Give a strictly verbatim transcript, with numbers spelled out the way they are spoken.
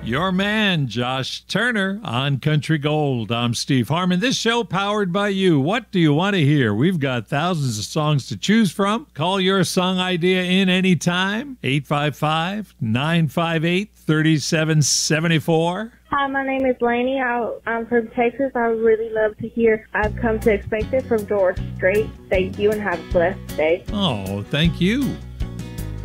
Your man, Josh Turner, on Country Gold. I'm Steve Harmon. This show powered by you. What do you want to hear? We've got thousands of songs to choose from. Call your song idea in anytime. eight five five, nine five eight, three seven seven four. Hi, my name is Lainey. I, I'm from Texas. I would really love to hear I've Come to Expect It from George Strait. Thank you and have a blessed day. Oh, thank you.